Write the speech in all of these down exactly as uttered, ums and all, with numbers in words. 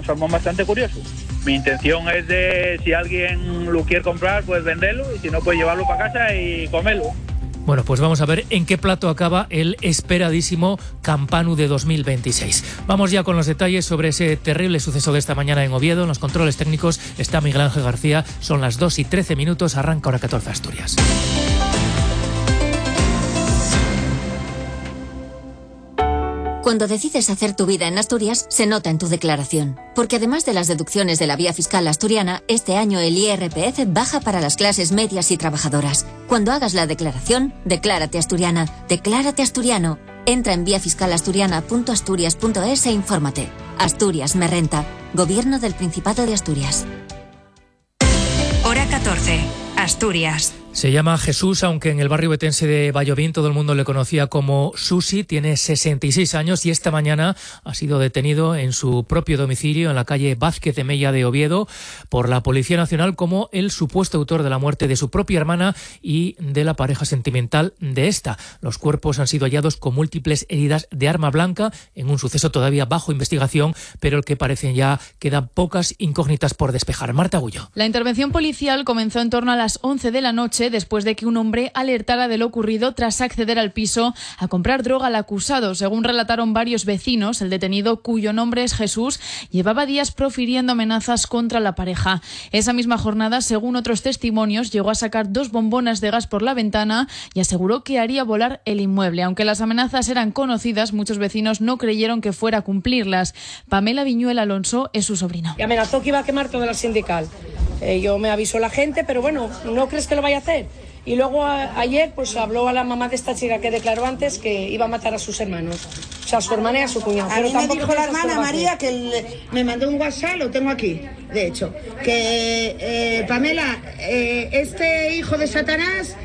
somos bastante curiosos. Mi intención es de, si alguien lo quiere comprar, pues venderlo, y si no, pues llevarlo para casa y comerlo. Bueno, pues vamos a ver en qué plato acaba el esperadísimo Campanu de dos mil veintiséis. Vamos ya con los detalles sobre ese terrible suceso de esta mañana en Oviedo. En los controles técnicos está Miguel Ángel García. Son las dos y trece minutos, arranca Hora catorce Asturias. Cuando decides hacer tu vida en Asturias, se nota en tu declaración. Porque además de las deducciones de la Vía Fiscal Asturiana, este año el I R P F baja para las clases medias y trabajadoras. Cuando hagas la declaración, declárate asturiana, declárate asturiano. Entra en vía fiscal asturiana punto asturias punto es e infórmate. Asturias me renta. Gobierno del Principado de Asturias. Hora catorce, Asturias. Se llama Jesús, aunque en el barrio betense de Vallovín todo el mundo le conocía como Susi. Tiene sesenta y seis años y esta mañana ha sido detenido en su propio domicilio en la calle Vázquez de Mella de Oviedo por la Policía Nacional como el supuesto autor de la muerte de su propia hermana y de la pareja sentimental de esta. Los cuerpos han sido hallados con múltiples heridas de arma blanca en un suceso todavía bajo investigación, pero el que parecen ya quedan pocas incógnitas por despejar. Marta Agullo. La intervención policial comenzó en torno a las once de la noche después de que un hombre alertara de lo ocurrido tras acceder al piso a comprar droga al acusado. Según relataron varios vecinos, el detenido, cuyo nombre es Jesús, llevaba días profiriendo amenazas contra la pareja. Esa misma jornada, según otros testimonios, llegó a sacar dos bombonas de gas por la ventana y aseguró que haría volar el inmueble. Aunque las amenazas eran conocidas, muchos vecinos no creyeron que fuera a cumplirlas. Pamela Viñuel Alonso es su sobrina. Y amenazó que iba a quemar toda la sindical. Eh, yo me avisó la gente, pero bueno, ¿no crees que lo vaya a hacer? Y luego a, ayer pues habló a la mamá de esta chica que declaró antes que iba a matar a sus hermanos. O sea, a su hermana y a su cuñado. A mí me dijo la hermana María que el, me mandó un WhatsApp, lo tengo aquí, de hecho, que eh, Pamela, eh, este hijo de Satanás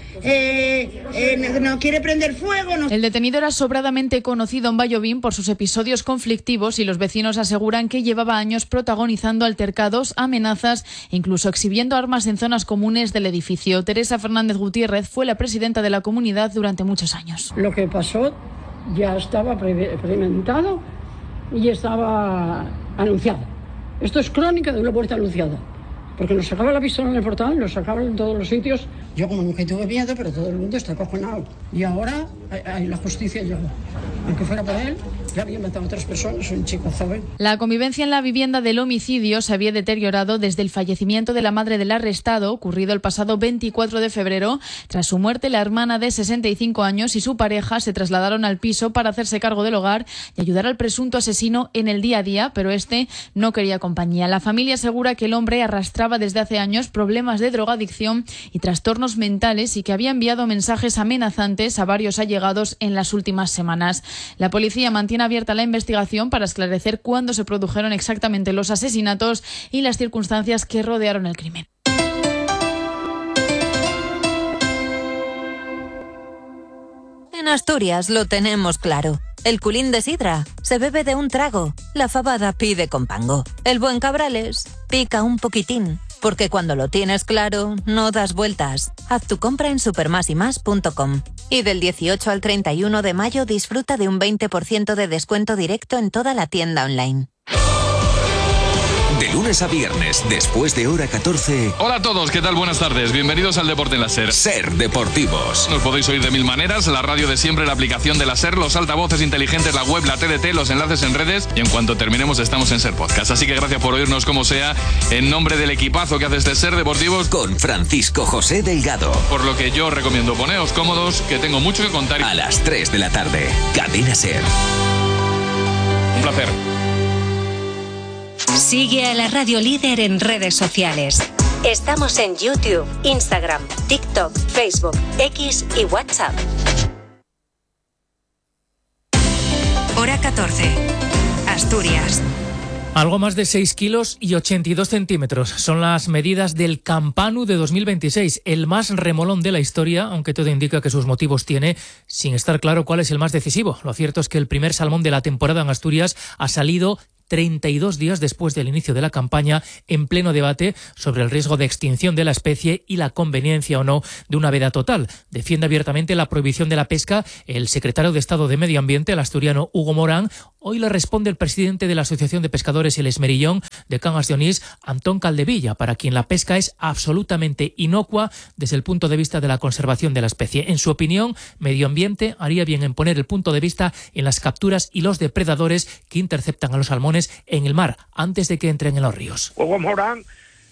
eh, eh, no quiere prender fuego. No. El detenido era sobradamente conocido en Vallovín por sus episodios conflictivos y los vecinos aseguran que llevaba años protagonizando altercados, amenazas e incluso exhibiendo armas en zonas comunes del edificio. Teresa Fernández Gutiérrez fue la presidenta de la comunidad durante muchos años. Lo que pasó ya estaba pre- premeditado y estaba anunciado. Esto es crónica de una muerte anunciada. Porque nos sacaba la pistola en el portal, nos sacaban en todos los sitios. Yo como nunca tuve miedo, pero todo el mundo está acojonado. Y ahora hay, hay la justicia llegó. Aunque fuera por él, ya había matado a otras personas, un chico joven. La convivencia en la vivienda del homicidio se había deteriorado desde el fallecimiento de la madre del arrestado, ocurrido el pasado veinticuatro de febrero. Tras su muerte, la hermana de sesenta y cinco años y su pareja se trasladaron al piso para hacerse cargo del hogar y ayudar al presunto asesino en el día a día, pero este no quería compañía. La familia asegura que el hombre arrastraba desde hace años problemas de drogadicción y trastornos mentales y que había enviado mensajes amenazantes a varios allegados en las últimas semanas. La policía mantiene abierta la investigación para esclarecer cuándo se produjeron exactamente los asesinatos y las circunstancias que rodearon el crimen. En Asturias lo tenemos claro. El culín de sidra se bebe de un trago. La fabada pide con pango. El buen cabrales pica un poquitín. Porque cuando lo tienes claro, no das vueltas. Haz tu compra en supermasymas punto com. Y del dieciocho al treinta y uno de mayo disfruta de un veinte por ciento de descuento directo en toda la tienda online. De lunes a viernes, después de Hora catorce... Hola a todos, ¿qué tal? Buenas tardes. Bienvenidos al Deporte en la SER. SER Deportivos. Nos podéis oír de mil maneras, la radio de siempre, la aplicación de la SER, los altavoces inteligentes, la web, la T D T, los enlaces en redes y en cuanto terminemos estamos en SER Podcast. Así que gracias por oírnos como sea, en nombre del equipazo que hace este SER Deportivos. Con Francisco José Delgado. Por lo que yo os recomiendo, poneos cómodos, que tengo mucho que contar. A las tres de la tarde, Cadena SER. Un placer. Sigue a la radio líder en redes sociales. Estamos en YouTube, Instagram, TikTok, Facebook, X y WhatsApp. Hora catorce, Asturias. Algo más de seis kilos y ochenta y dos centímetros. Son las medidas del Campanu de dos mil veintiséis, el más remolón de la historia, aunque todo indica que sus motivos tiene, sin estar claro cuál es el más decisivo. Lo cierto es que el primer salmón de la temporada en Asturias ha salido treinta y dos días después del inicio de la campaña, en pleno debate sobre el riesgo de extinción de la especie y la conveniencia o no de una veda total. Defiende abiertamente la prohibición de la pesca el secretario de Estado de Medio Ambiente, el asturiano Hugo Morán. Hoy le responde el presidente de la Asociación de Pescadores El Esmerillón de Cangas de Onís, Antón Caldevilla, para quien la pesca es absolutamente inocua desde el punto de vista de la conservación de la especie. En su opinión, Medio Ambiente haría bien en poner el punto de vista en las capturas y los depredadores que interceptan a los salmones en el mar antes de que entren en los ríos. Hugo Morán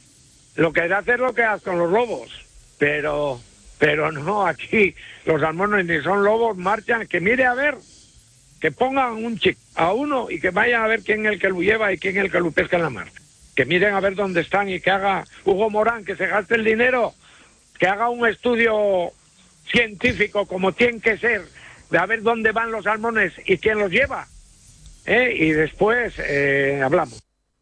lo que hace es lo que hace con los lobos, pero, pero no, aquí los salmones ni son lobos, marchan, que mire a ver, que pongan un chip a uno y que vayan a ver quién es el que lo lleva y quién es el que lo pesca en la mar. Que miren a ver dónde están y que haga Hugo Morán, que se gaste el dinero, que haga un estudio científico como tiene que ser, de a ver dónde van los salmones y quién los lleva. ¿Eh? Y después eh, hablamos.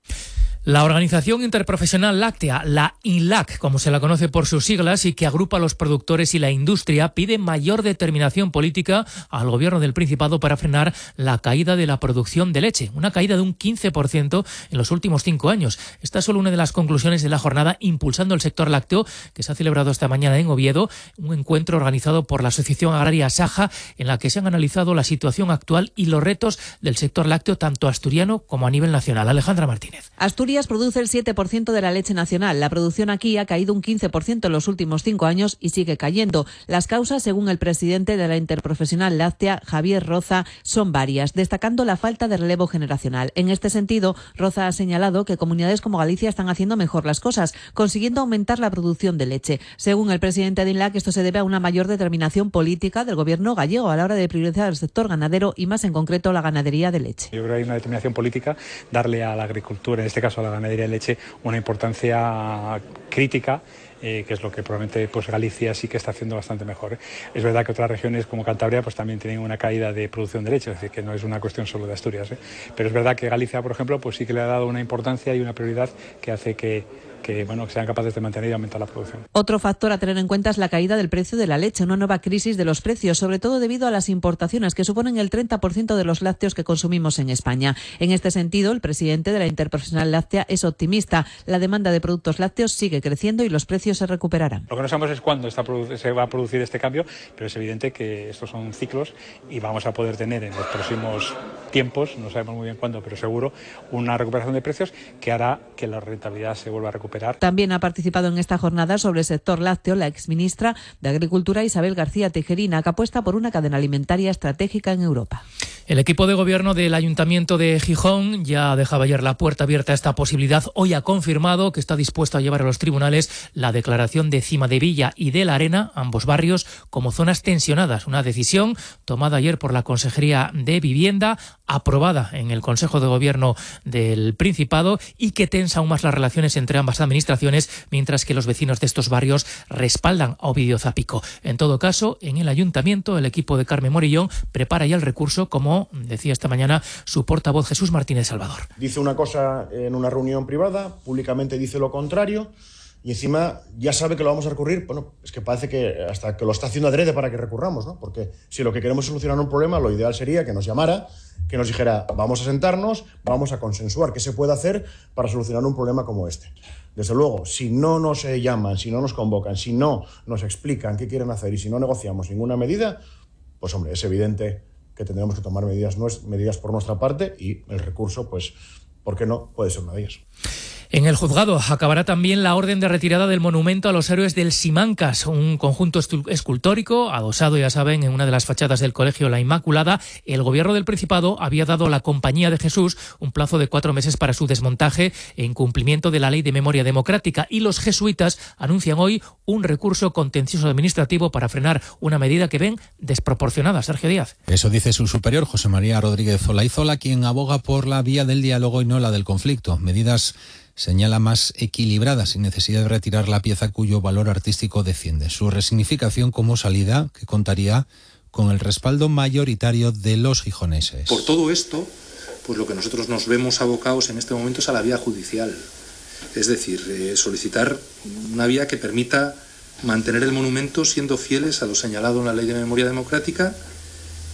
La Organización Interprofesional Láctea, la I N L A C, como se la conoce por sus siglas y que agrupa a los productores y la industria, pide mayor determinación política al Gobierno del Principado para frenar la caída de la producción de leche, una caída de un quince por ciento en los últimos cinco años. Esta es solo una de las conclusiones de la jornada Impulsando el Sector Lácteo, que se ha celebrado esta mañana en Oviedo, un encuentro organizado por la Asociación Agraria Saja, en la que se han analizado la situación actual y los retos del sector lácteo, tanto asturiano como a nivel nacional. Alejandra Martínez. Asturias produce el siete por ciento de la leche nacional. La producción aquí ha caído un quince por ciento en los últimos cinco años y sigue cayendo. Las causas, según el presidente de la Interprofesional Láctea, Javier Roza, son varias, destacando la falta de relevo generacional. En este sentido, Roza ha señalado que comunidades como Galicia están haciendo mejor las cosas, consiguiendo aumentar la producción de leche. Según el presidente de I N L A C, esto se debe a una mayor determinación política del gobierno gallego a la hora de priorizar el sector ganadero y más en concreto la ganadería de leche. Yo creo que hay una determinación política, darle a la agricultura, en este caso a la ganadería de leche, una importancia crítica, eh, que es lo que probablemente pues Galicia sí que está haciendo bastante mejor. ¿eh? Es verdad que otras regiones como Cantabria pues también tienen una caída de producción de leche, es decir, que no es una cuestión solo de Asturias. ¿eh? Pero es verdad que Galicia, por ejemplo, pues sí que le ha dado una importancia y una prioridad que hace que que bueno, que sean capaces de mantener y aumentar la producción. Otro factor a tener en cuenta es la caída del precio de la leche, una nueva crisis de los precios, sobre todo debido a las importaciones, que suponen el treinta por ciento de los lácteos que consumimos en España. En este sentido, el presidente de la Interprofesional Láctea es optimista. La demanda de productos lácteos sigue creciendo y los precios se recuperarán. Lo que no sabemos es cuándo está, se va a producir este cambio, pero es evidente que estos son ciclos y vamos a poder tener en los próximos tiempos, no sabemos muy bien cuándo, pero seguro, una recuperación de precios que hará que la rentabilidad se vuelva a recuperar. También ha participado en esta jornada sobre el sector lácteo la exministra de Agricultura Isabel García Tejerina, que apuesta por una cadena alimentaria estratégica en Europa. El equipo de gobierno del Ayuntamiento de Gijón ya dejaba ayer la puerta abierta a esta posibilidad. Hoy ha confirmado que está dispuesto a llevar a los tribunales la declaración de Cimadevilla y de La Arena, ambos barrios, como zonas tensionadas. Una decisión tomada ayer por la Consejería de Vivienda, aprobada en el Consejo de Gobierno del Principado y que tensa aún más las relaciones entre ambas administraciones, mientras que los vecinos de estos barrios respaldan a Ovidio Zapico. En todo caso, en el Ayuntamiento, el equipo de Carmen Morillón prepara ya el recurso, como decía esta mañana su portavoz Jesús Martínez Salvador. Dice una cosa en una reunión privada, públicamente dice lo contrario y encima ya sabe que lo vamos a recurrir. Bueno, es que parece que hasta que lo está haciendo adrede para que recurramos, ¿no? Porque si lo que queremos es solucionar un problema, lo ideal sería que nos llamara, que nos dijera, vamos a sentarnos, vamos a consensuar qué se puede hacer para solucionar un problema como este. Desde luego, si no nos llaman, si no nos convocan, si no nos explican qué quieren hacer y si no negociamos ninguna medida, pues hombre, es evidente que tendremos que tomar medidas, medidas por nuestra parte y el recurso, pues, ¿por qué no? Puede ser una de ellas. En el juzgado acabará también la orden de retirada del monumento a los héroes del Simancas, un conjunto escultórico adosado, ya saben, en una de las fachadas del Colegio La Inmaculada. El gobierno del Principado había dado a la Compañía de Jesús un plazo de cuatro meses para su desmontaje en cumplimiento de la Ley de Memoria Democrática, y los jesuitas anuncian hoy un recurso contencioso administrativo para frenar una medida que ven desproporcionada. Sergio Díaz. Eso dice su superior, José María Rodríguez Olaizola, quien aboga por la vía del diálogo y no la del conflicto. Medidas, señala, más equilibrada, sin necesidad de retirar la pieza cuyo valor artístico defiende. Su resignificación como salida que contaría con el respaldo mayoritario de los gijoneses. Por todo esto, pues lo que nosotros nos vemos abocados en este momento es a la vía judicial. Es decir, eh, solicitar una vía que permita mantener el monumento siendo fieles a lo señalado en la Ley de Memoria Democrática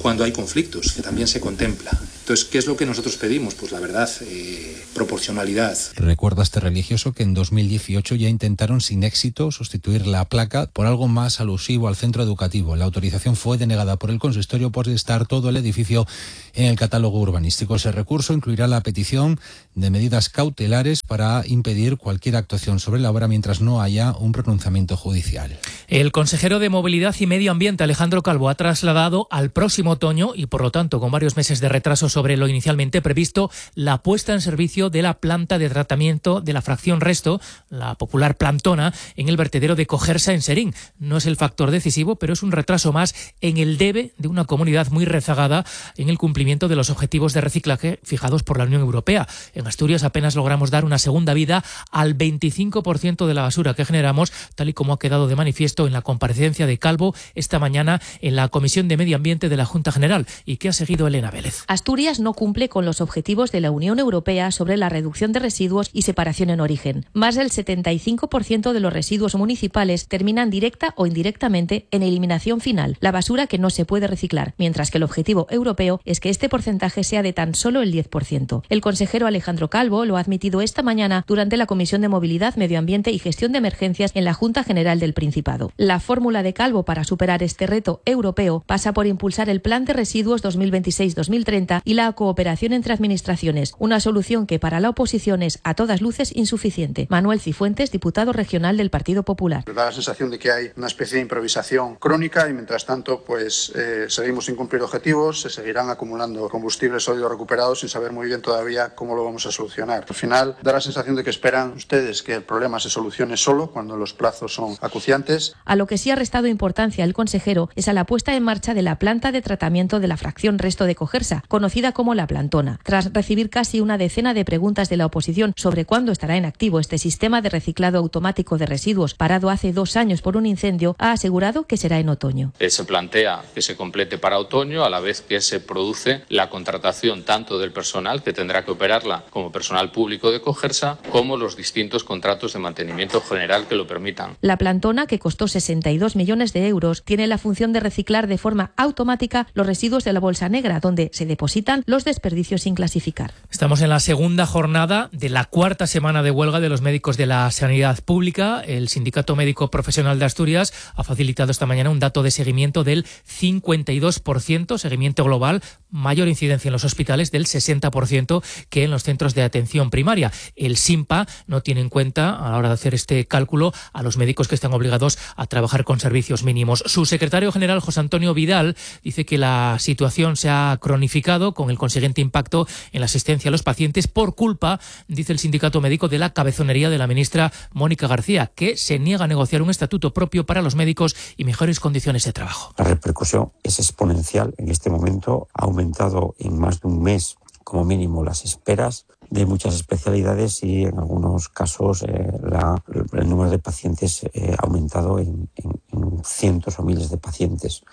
cuando hay conflictos, que también se contempla. Entonces, ¿qué es lo que nosotros pedimos? Pues la verdad, eh, proporcionalidad. Recuerda este religioso que en dos mil dieciocho ya intentaron sin éxito sustituir la placa por algo más alusivo al centro educativo. La autorización fue denegada por el consistorio por estar todo el edificio en el catálogo urbanístico. Ese recurso incluirá la petición de medidas cautelares para impedir cualquier actuación sobre la obra mientras no haya un pronunciamiento judicial. El consejero de Movilidad y Medio Ambiente, Alejandro Calvo, ha trasladado al próximo otoño y, por lo tanto, con varios meses de retraso sobre lo inicialmente previsto, la puesta en servicio de la planta de tratamiento de la fracción resto, la popular plantona, en el vertedero de Cogersa, en Serín. No es el factor decisivo, pero es un retraso más en el debe de una comunidad muy rezagada en el cumplimiento de los objetivos de reciclaje fijados por la Unión Europea. En Asturias apenas logramos dar una segunda vida al veinticinco por ciento de la basura que generamos, tal y como ha quedado de manifiesto en la comparecencia de Calvo esta mañana en la Comisión de Medio Ambiente de la Junta General, y que ha seguido Elena Vélez. Asturias no cumple con los objetivos de la Unión Europea sobre la reducción de residuos y separación en origen. Más del setenta y cinco por ciento de los residuos municipales terminan directa o indirectamente en eliminación final, la basura que no se puede reciclar, mientras que el objetivo europeo es que este porcentaje sea de tan solo el diez por ciento. El consejero Alejandro Calvo lo ha admitido esta mañana durante la Comisión de Movilidad, Medio Ambiente y Gestión de Emergencias en la Junta General del Principado. La fórmula de Calvo para superar este reto europeo pasa por impulsar el Plan de Residuos dos mil veintiséis dos mil treinta y la cooperación entre administraciones, una solución que para la oposición es a todas luces insuficiente. Manuel Cifuentes, diputado regional del Partido Popular. Da la sensación de que hay una especie de improvisación crónica y mientras tanto pues eh, seguimos sin cumplir objetivos, se seguirán acumulando combustibles sólidos recuperados sin saber muy bien todavía cómo lo vamos a solucionar. Al final da la sensación de que esperan ustedes que el problema se solucione solo cuando los plazos son acuciantes. A lo que sí ha restado importancia el consejero es a la puesta en marcha de la planta de tratamiento de la fracción resto de Cogersa, conocida como la plantona. Tras recibir casi una decena de preguntas de la oposición sobre cuándo estará en activo este sistema de reciclado automático de residuos, parado hace dos años por un incendio, ha asegurado que será en otoño. Se plantea que se complete para otoño, a la vez que se produce la contratación tanto del personal, que tendrá que operarla como personal público de Cogersa, como los distintos contratos de mantenimiento general que lo permitan. La plantona, que costó sesenta y dos millones de euros, tiene la función de reciclar de forma automática los residuos de la bolsa negra, donde se depositan los desperdicios sin clasificar. Estamos en la segunda jornada de la cuarta semana de huelga de los médicos de la sanidad pública. El Sindicato Médico Profesional de Asturias ha facilitado esta mañana un dato de seguimiento del cincuenta y dos por ciento, seguimiento global, mayor incidencia en los hospitales del sesenta por ciento que en los centros de atención primaria. El SINPA no tiene en cuenta a la hora de hacer este cálculo a los médicos que están obligados a trabajar con servicios mínimos. Su secretario general, José Antonio Vidal, dice que la situación se ha cronificado con el consiguiente impacto en la asistencia a los pacientes por culpa, dice el sindicato médico, de la cabezonería de la ministra Mónica García, que se niega a negociar un estatuto propio para los médicos y mejores condiciones de trabajo. La repercusión es exponencial. En este momento ha aumentado en más de un mes como mínimo las esperas de muchas especialidades y en algunos casos eh, la, el número de pacientes eh, ha aumentado en, en, en cientos o miles de pacientes.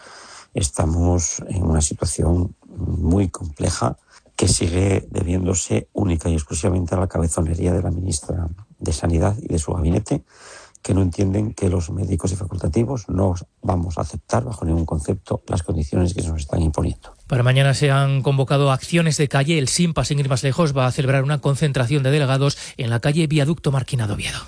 Estamos en una situación muy compleja que sigue debiéndose única y exclusivamente a la cabezonería de la ministra de Sanidad y de su gabinete, que no entienden que los médicos y facultativos no vamos a aceptar bajo ningún concepto las condiciones que se nos están imponiendo. Para mañana se han convocado acciones de calle. El SINPA, sin ir más lejos, va a celebrar una concentración de delegados en la calle Viaducto Marquina de Oviedo.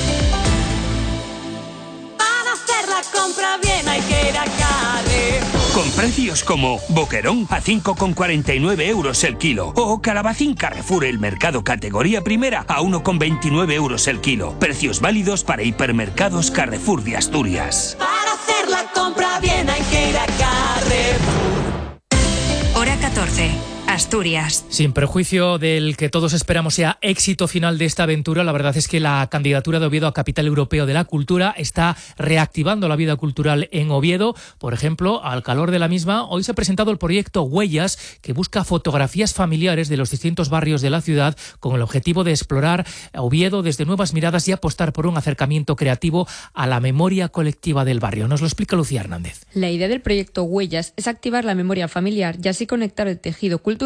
Para hacer la compra bien hay que ir a Carrefour. Con precios como Boquerón a cinco con cuarenta y nueve euros el kilo o Calabacín Carrefour el mercado categoría primera a uno con veintinueve euros el kilo. Precios válidos para hipermercados Carrefour de Asturias. Para hacer la compra bien hay que ir a Carrefour. Hora catorce. Asturias. Sin perjuicio del que todos esperamos sea éxito final de esta aventura, la verdad es que la candidatura de Oviedo a Capital Europeo de la Cultura está reactivando la vida cultural en Oviedo. Por ejemplo, al calor de la misma, hoy se ha presentado el proyecto Huellas, que busca fotografías familiares de los distintos barrios de la ciudad con el objetivo de explorar Oviedo desde nuevas miradas y apostar por un acercamiento creativo a la memoria colectiva del barrio. Nos lo explica Lucía Hernández. La idea del proyecto Huellas es activar la memoria familiar y así conectar el tejido cultural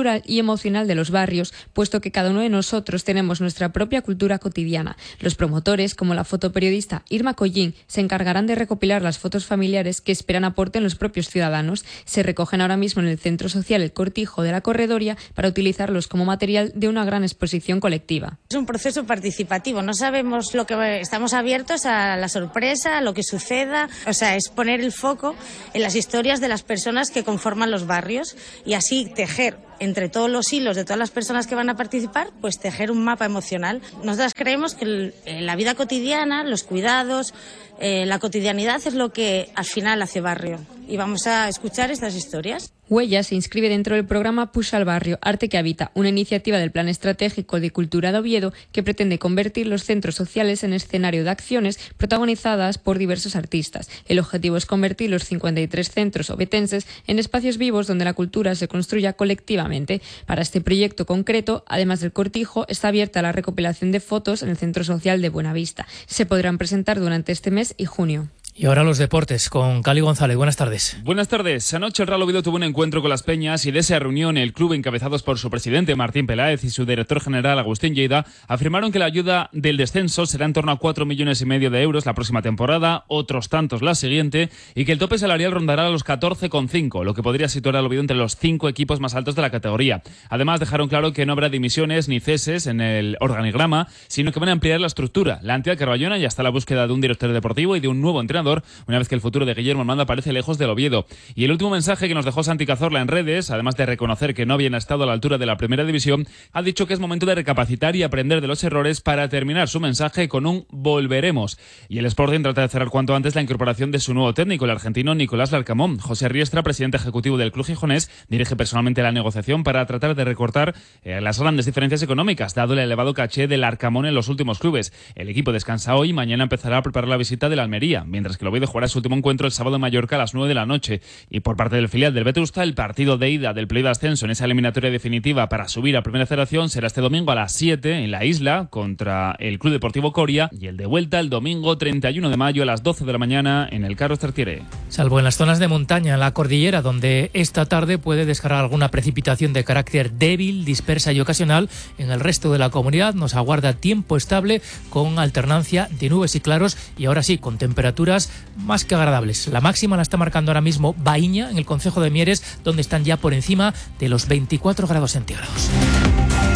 cultural y emocional de los barrios, puesto que cada uno de nosotros tenemos nuestra propia cultura cotidiana. Los promotores, como la fotoperiodista Irma Collín, se encargarán de recopilar las fotos familiares que esperan aporten los propios ciudadanos. Se recogen ahora mismo en el Centro Social El Cortijo de la Corredoria para utilizarlos como material de una gran exposición colectiva. Es un proceso participativo, no sabemos lo que estamos abiertos a la sorpresa, a lo que suceda, o sea, es poner el foco en las historias de las personas que conforman los barrios y así tejer entre todos los hilos de todas las personas que van a participar, pues tejer un mapa emocional. Nosotras creemos que el, la vida cotidiana, los cuidados, eh, la cotidianidad es lo que al final hace barrio y vamos a escuchar estas historias. Huella se inscribe dentro del programa Push al Barrio, Arte que Habita, una iniciativa del Plan Estratégico de Cultura de Oviedo que pretende convertir los centros sociales en escenario de acciones protagonizadas por diversos artistas. El objetivo es convertir los cincuenta y tres centros ovetenses en espacios vivos donde la cultura se construya colectivamente. Para este proyecto concreto, además del Cortijo, está abierta la recopilación de fotos en el Centro Social de Buenavista. Se podrán presentar durante este mes y junio. Y ahora los deportes con Cali González. Buenas tardes. Buenas tardes. Anoche el Real Oviedo tuvo un encuentro con las Peñas y de esa reunión el club, encabezados por su presidente Martín Peláez y su director general Agustín Lleida, afirmaron que la ayuda del descenso será en torno a cuatro millones y medio de euros la próxima temporada, otros tantos la siguiente, y que el tope salarial rondará a los catorce coma cinco, lo que podría situar al Oviedo entre los cinco equipos más altos de la categoría. Además, dejaron claro que no habrá dimisiones ni ceses en el organigrama, sino que van a ampliar la estructura. La entidad carballona ya está a la búsqueda de un director deportivo y de un nuevo entrenador, una vez que el futuro de Guillermo Almada parece lejos del Oviedo. Y el último mensaje que nos dejó Santi Cazorla en redes, además de reconocer que no habían estado a la altura de la primera división, ha dicho que es momento de recapacitar y aprender de los errores para terminar su mensaje con un volveremos. Y el Sporting trata de cerrar cuanto antes la incorporación de su nuevo técnico, el argentino Nicolás Larcamón. José Riestra, presidente ejecutivo del club gijonés, dirige personalmente la negociación para tratar de recortar eh, las grandes diferencias económicas, dado el elevado caché del Larcamón en los últimos clubes. El equipo descansa hoy y mañana empezará a preparar la visita del Almería, mientras que el Oviedo jugará su último encuentro el sábado en Mallorca a las nueve de la noche. Y por parte del filial del Vetusta, el partido de ida del play de ascenso en esa eliminatoria definitiva para subir a Primera Federación será este domingo a las siete en la Isla contra el Club Deportivo Coria, y el de vuelta el domingo treinta y uno de mayo a las doce de la mañana en el Carlos Tartiere. Salvo en las zonas de montaña, en la cordillera, donde esta tarde puede descargar alguna precipitación de carácter débil, dispersa y ocasional, en el resto de la comunidad nos aguarda tiempo estable con alternancia de nubes y claros, y ahora sí, con temperaturas más que agradables. La máxima la está marcando ahora mismo Baíña, en el concejo de Mieres, donde están ya por encima de los veinticuatro grados centígrados.